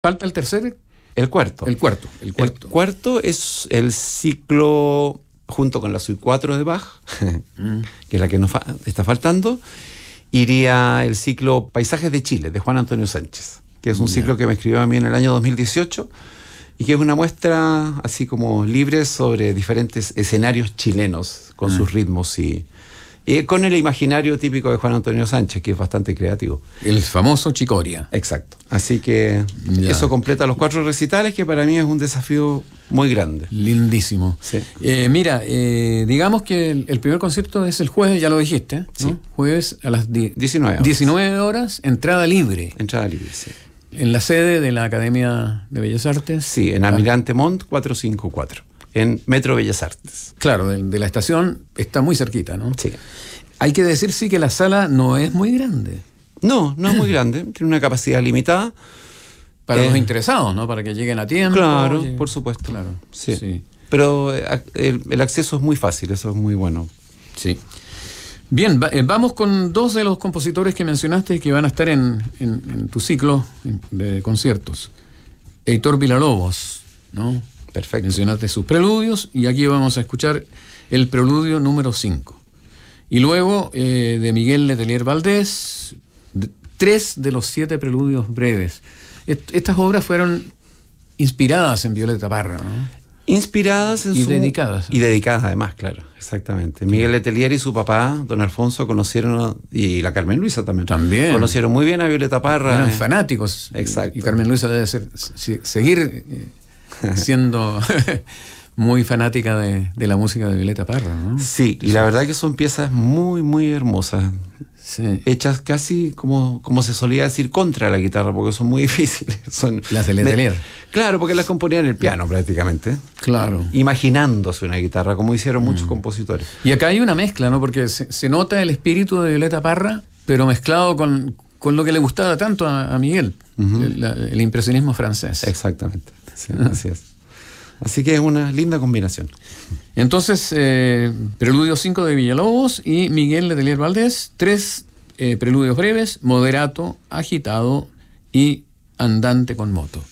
Falta el tercer. El cuarto. El cuarto. El cuarto es el ciclo, junto con la suite 4 de Bach, que es la que nos está faltando, iría el ciclo Paisajes de Chile, de Juan Antonio Sánchez, que es un ciclo que me escribió a mí en el año 2018 y que es una muestra así como libre sobre diferentes escenarios chilenos, con sus ritmos y con el imaginario típico de Juan Antonio Sánchez, que es bastante creativo. El famoso Chicoria. Exacto. Así que eso completa los 4 recitales, que para mí es un desafío muy grande. Lindísimo. Sí. Mira, digamos que el primer concierto es el jueves, ya lo dijiste, ¿no? Sí. Jueves a las 19 horas, entrada libre. Entrada libre, sí. En la sede de la Academia de Bellas Artes. Sí, en Almirante Montt 454, en Metro Bellas Artes. Claro, de la estación está muy cerquita, ¿no? Sí. Hay que decir, sí, que la sala no es muy grande. No es muy grande, tiene una capacidad limitada. Para los interesados, ¿no? Para que lleguen a tiempo. Claro, por supuesto. Claro, sí. Pero el acceso es muy fácil, eso es muy bueno. Sí. Bien, vamos con 2 de los compositores que mencionaste que van a estar en tu ciclo de conciertos. Heitor Villa-Lobos, ¿no? Perfecto. Mencionaste sus preludios y aquí vamos a escuchar el preludio número 5. Y luego de Miguel Letelier Valdés, 3 de los 7 preludios breves. Estas obras fueron inspiradas en Violeta Parra, ¿no? Inspiradas en dedicadas. Y dedicadas además, claro, exactamente. Miguel Letelier y su papá, don Alfonso, conocieron, y la Carmen Luisa también. Conocieron muy bien a Violeta Parra. Eran fanáticos. Exacto. Y Carmen Luisa debe seguir siendo muy fanática de la música de Violeta Parra, ¿no? Sí, y la verdad que son piezas muy, muy hermosas. Sí. Hechas casi como se solía decir contra la guitarra, porque son muy difíciles. Son las de Letelier. Claro, porque las componían en el piano prácticamente. Claro. Imaginándose una guitarra, como hicieron muchos compositores. Y acá hay una mezcla, ¿no? Porque se nota el espíritu de Violeta Parra, pero mezclado con lo que le gustaba tanto a Miguel, el impresionismo francés. Exactamente, sí, así es. Así que es una linda combinación. Entonces, Preludio 5 de Villa-Lobos y Miguel Letelier Valdés, 3 preludios breves, moderato, agitado y andante con moto.